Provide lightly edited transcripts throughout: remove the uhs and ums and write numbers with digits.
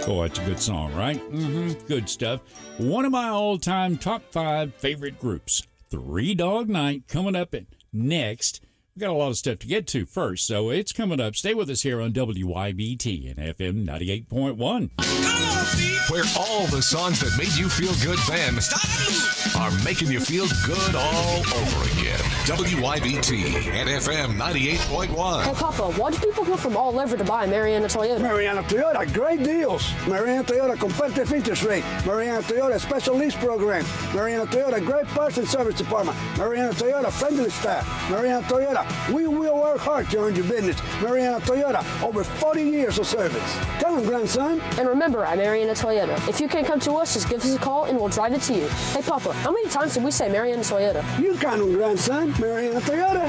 Oh, that's a good song, right? Good stuff. One of my all-time top 5 favorite groups, Three Dog Night, coming up next. We've got a lot of stuff to get to first, so it's coming up. Stay with us here on WYBT and FM 98.1. Where all the songs that made you feel good then are making you feel good all over again. WYBT and FM 98.1. Hey, Papa, why do people go from all over to buy Mariana Toyota? Mariana Toyota, great deals. Mariana Toyota, competitive interest rate. Mariana Toyota, special lease program. Mariana Toyota, great parts and service department. Mariana Toyota, friendly staff. Mariana Toyota, we will work hard to earn your business. Mariana Toyota, over 40 years of service. Come on, grandson. And remember, at Mariana Toyota, if you can't come to us, just give us a call and we'll drive it to you. Hey, Papa, how many times did we say Mariana Toyota? You count on, grandson. Mariana Toyota.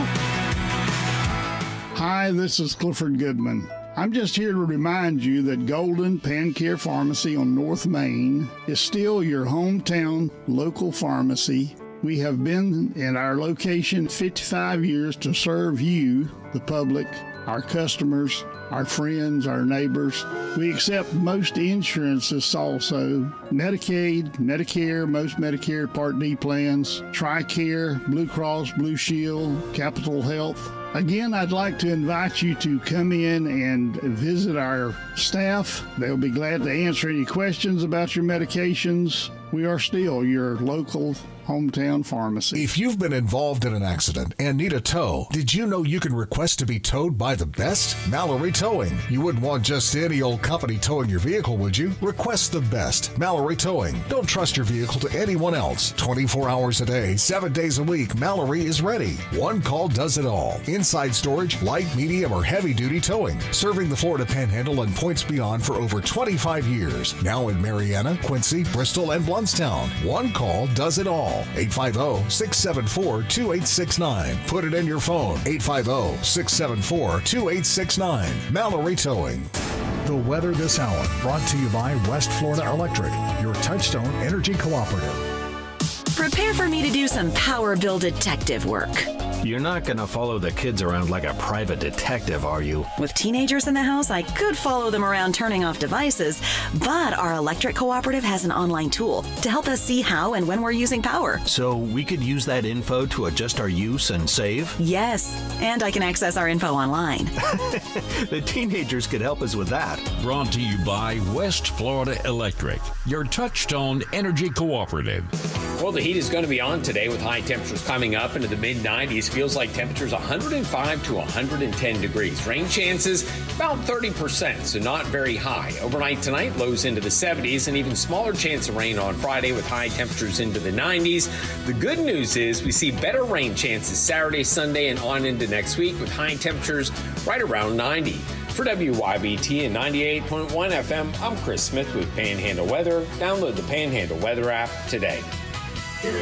Hi, this is Clifford Goodman. I'm just here to remind you that Golden Pancare Pharmacy on North Main is still your hometown local pharmacy. We have been in our location 55 years to serve you, the public, our customers, our friends, our neighbors. We accept most insurances also, Medicaid, Medicare, most Medicare Part D plans, TRICARE, Blue Cross, Blue Shield, Capital Health. Again, I'd like to invite you to come in and visit our staff. They'll be glad to answer any questions about your medications. We are still your local hometown pharmacy. If you've been involved in an accident and need a tow, did you know you can request to be towed by the best? Mallory Towing. You wouldn't want just any old company towing your vehicle, would you? Request the best. Mallory Towing. Don't trust your vehicle to anyone else. 24 hours a day, 7 days a week, Mallory is ready. One call does it all. Inside storage, light, medium, or heavy-duty towing. Serving the Florida Panhandle and points beyond for over 25 years. Now in Mariana, Quincy, Bristol, and Blountstown. One call does it all. 850-674-2869. Put it in your phone. 850-674-2869. Mallory Towing. The weather this hour brought to you by West Florida Electric, your Touchstone Energy Cooperative. Prepare for me to do some Power Bill detective work. You're not going to follow the kids around like a private detective, are you? With teenagers in the house, I could follow them around turning off devices, but our electric cooperative has an online tool to help us see how and when we're using power. So we could use that info to adjust our use and save? Yes, and I can access our info online. The teenagers could help us with that. Brought to you by West Florida Electric, your Touchstone Energy Cooperative. Well, the heat is going to be on today with high temperatures coming up into the mid-90s. Feels like temperatures 105 to 110 degrees. Rain chances about 30%, so not very high. Overnight tonight, lows into the 70s, and even smaller chance of rain on Friday with high temperatures into the 90s. The good news is we see better rain chances Saturday, Sunday, and on into next week with high temperatures right around 90. For WYBT and 98.1 FM, I'm Chris Smith with Panhandle Weather. Download the Panhandle Weather app today.